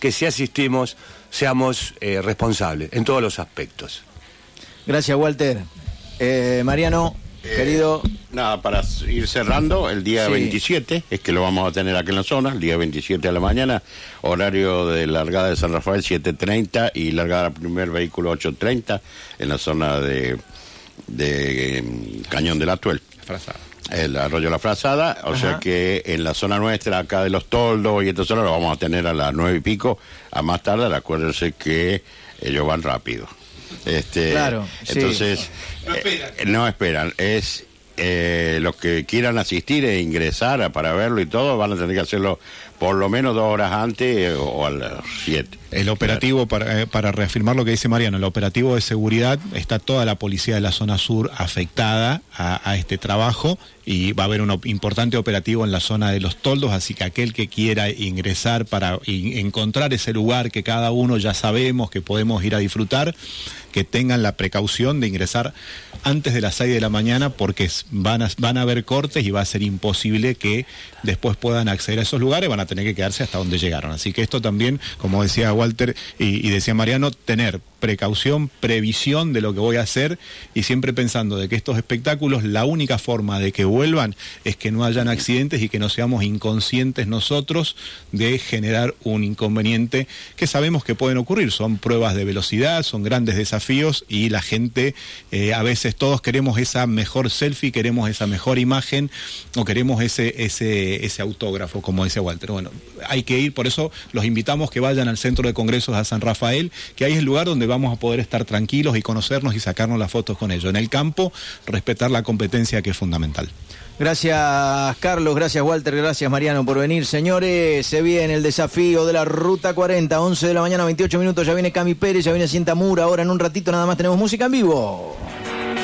que si asistimos seamos responsables en todos los aspectos. Gracias, Walter. Mariano, querido. Nada, para ir cerrando, el día 27 es que lo vamos a tener aquí en la zona, el día 27 de la mañana, horario de largada de San Rafael 7:30 y largada del primer vehículo 8:30 en la zona de Cañón del Atuel. El Arroyo La Frazada, o sea que en la zona nuestra, acá de Los Toldos y esta zona, lo vamos a tener a las 9:00, a más tarde. Acuérdense que ellos van rápido. Claro, entonces, no esperan, es los que quieran asistir e ingresar para verlo y todo, van a tener que hacerlo por lo menos 2 horas antes o a las 7. El operativo, para reafirmar lo que dice Mariano, el operativo de seguridad, está toda la policía de la zona sur afectada a este trabajo, y va a haber un importante operativo en la zona de Los Toldos, así que aquel que quiera ingresar para encontrar ese lugar que cada uno ya sabemos que podemos ir a disfrutar, que tengan la precaución de ingresar antes de las 6 de la mañana, porque van a haber cortes y va a ser imposible que después puedan acceder a esos lugares, van a tener que quedarse hasta donde llegaron. Así que esto también, como decía Walter y decía Mariano, tener precaución, previsión de lo que voy a hacer, y siempre pensando de que estos espectáculos, la única forma de que vuelvan es que no hayan accidentes y que no seamos inconscientes nosotros de generar un inconveniente que sabemos que pueden ocurrir. Son pruebas de velocidad, son grandes desafíos, y la gente, a veces todos queremos esa mejor selfie, queremos esa mejor imagen, o queremos ese autógrafo, como dice Walter. Bueno, hay que ir, por eso los invitamos que vayan al Centro de Congresos a San Rafael, que ahí es el lugar donde vamos a poder estar tranquilos y conocernos y sacarnos las fotos con ellos. En el campo, respetar la competencia, que es fundamental. Gracias, Carlos, gracias, Walter, gracias, Mariano, por venir. Señores, se viene el desafío de la Ruta 40, 11 de la mañana, 28 minutos, ya viene Cami Pérez, ya viene Cintamura. Ahora en un ratito nada más tenemos música en vivo.